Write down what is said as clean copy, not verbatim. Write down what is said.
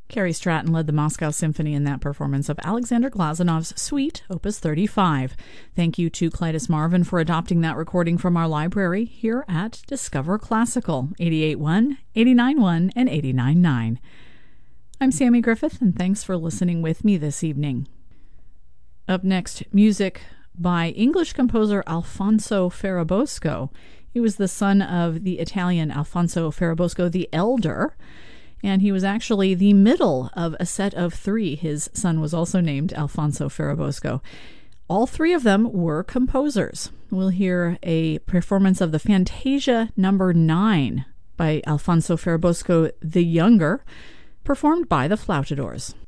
Cary Stratton led the Moscow Symphony in that performance of Alexander Glazunov's Suite, Opus 35. Thank you to Clytus Marvin for adopting that recording from our library here at Discover Classical, 88.1, 89.1, and 89.9. I'm Sammy Griffith, and thanks for listening with me this evening. Up next, music by English composer Alfonso Ferrabosco. He was the son of the Italian Alfonso Ferrabosco the Elder, and he was actually the middle of a set of three. His son was also named Alfonso Ferrabosco. All three of them were composers. We'll hear a performance of the Fantasia No. 9 by Alfonso Ferrabosco the Younger, performed by the Flautadors.